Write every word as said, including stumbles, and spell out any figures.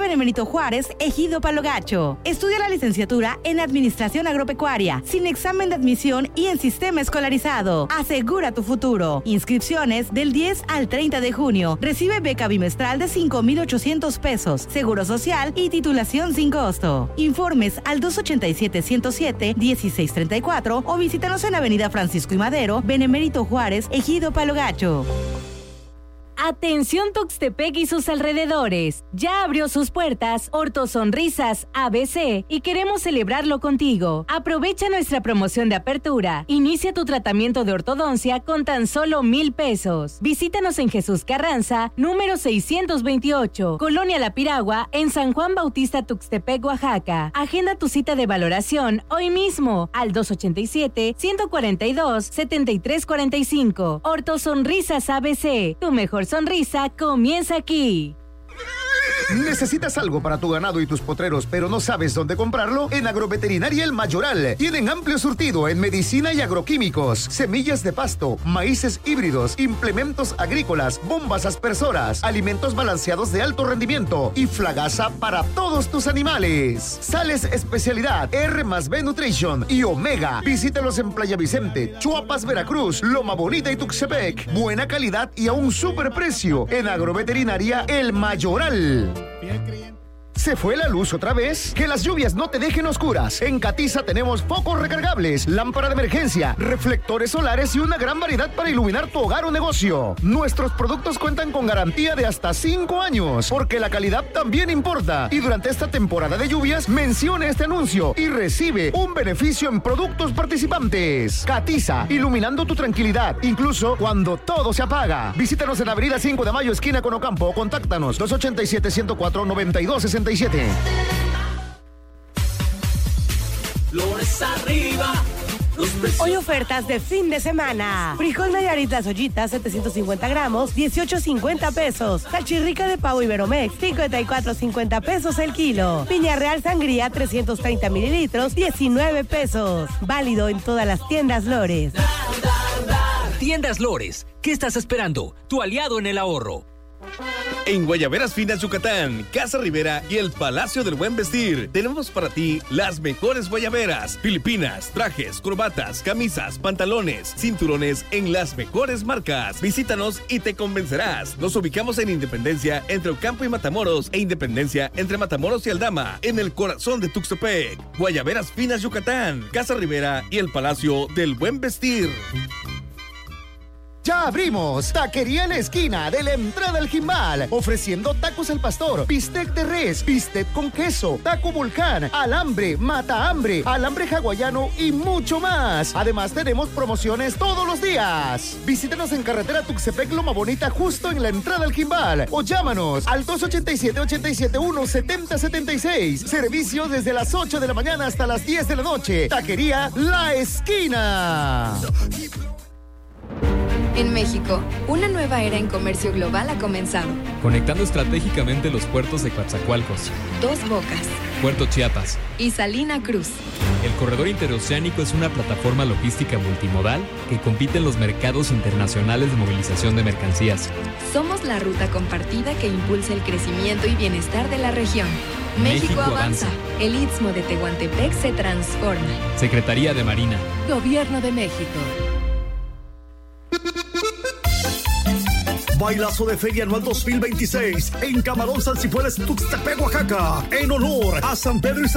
Benemérito Juárez, Ejido Palo Gacho. Estudia la licenciatura en Administración Agropecuaria, sin examen de admisión y en sistema escolarizado. Asegura tu futuro. Inscripciones del diez al treinta de junio. Recibe beca bimestral de cinco mil ochocientos pesos, seguro social y titulación sin costo. Informes al dos ochenta y siete, ciento siete, dieciséis treinta y cuatro o visítanos en Avenida Francisco y Madero, Benemérito Juárez, Ejido Palo Gacho. Atención Tuxtepec y sus alrededores. Ya abrió sus puertas Orto Sonrisas A B C y queremos celebrarlo contigo. Aprovecha nuestra promoción de apertura. Inicia tu tratamiento de ortodoncia con tan solo mil pesos. Visítanos en Jesús Carranza, número seiscientos veintiocho, Colonia La Piragua, en San Juan Bautista, Tuxtepec, Oaxaca. Agenda tu cita de valoración hoy mismo al dos ochenta y siete, ciento cuarenta y dos, setenta y tres cuarenta y cinco. Orto Sonrisas A B C, tu mejor sonrisa comienza aquí. ¿Necesitas algo para tu ganado y tus potreros, pero no sabes dónde comprarlo? En Agroveterinaria El Mayoral tienen amplio surtido en medicina y agroquímicos, semillas de pasto, maíces híbridos, implementos agrícolas, bombas aspersoras, alimentos balanceados de alto rendimiento y flagasa para todos tus animales. Sales especialidad R más B Nutrition y Omega. Visítalos en Playa Vicente, Chuapas, Veracruz, Loma Bonita y Tuxtepec. Buena calidad y a un super precio en Agroveterinaria El Mayoral. ¿Se fue la luz otra vez? Que las lluvias no te dejen oscuras. En Catiza tenemos focos recargables, lámpara de emergencia, reflectores solares y una gran variedad para iluminar tu hogar o negocio. Nuestros productos cuentan con garantía de hasta cinco años, porque la calidad también importa. Y durante esta temporada de lluvias, mencione este anuncio y recibe un beneficio en productos participantes. Catiza, iluminando tu tranquilidad, incluso cuando todo se apaga. Visítanos en Avenida cinco de Mayo, esquina con Ocampo, o contáctanos dos ochenta y siete, ciento cuatro, noventa y dos sesenta y siete. Flores arriba. Hoy ofertas de fin de semana. Frijol Nayarit Las Ollitas, setecientos cincuenta gramos, dieciocho cincuenta pesos. Salchirrica de pavo Iberomex, cincuenta y cuatro cincuenta pesos el kilo. Piña Real Sangría, trescientos treinta mililitros, diecinueve pesos. Válido en todas las tiendas Lores. Tiendas Lores, ¿qué estás esperando? Tu aliado en el ahorro. En Guayaberas Finas Yucatán, Casa Rivera y el Palacio del Buen Vestir, tenemos para ti las mejores guayaberas, filipinas, trajes, corbatas, camisas, pantalones, cinturones en las mejores marcas. Visítanos y te convencerás. Nos ubicamos en Independencia entre Ocampo y Matamoros e Independencia entre Matamoros y Aldama, en el corazón de Tuxtepec. Guayaberas Finas Yucatán, Casa Rivera y el Palacio del Buen Vestir. Ya abrimos Taquería en la esquina de la entrada al Jimbal, ofreciendo tacos al pastor, bistec de res, bistec con queso, taco volcán, alambre, mata hambre, alambre hawaiano y mucho más. Además tenemos promociones todos los días. Visítanos en carretera Tuxtepec Loma Bonita, justo en la entrada al Jimbal, o llámanos al dos ochenta y siete, ochenta y siete uno, setenta setenta y seis. Servicio desde las ocho de la mañana hasta las diez de la noche. Taquería La Esquina. En México, una nueva era en comercio global ha comenzado. Conectando estratégicamente los puertos de Coatzacoalcos, Dos Bocas, Puerto Chiapas y Salina Cruz. El corredor interoceánico es una plataforma logística multimodal que compite en los mercados internacionales de movilización de mercancías. Somos la ruta compartida que impulsa el crecimiento y bienestar de la región. México, México avanza. avanza. El Istmo de Tehuantepec se transforma. Secretaría de Marina. Gobierno de México. Bailazo de Feria Anual dos mil veintiséis en Camarón San Cifuentes, Tuxtepec, Oaxaca, en honor a San Pedro y San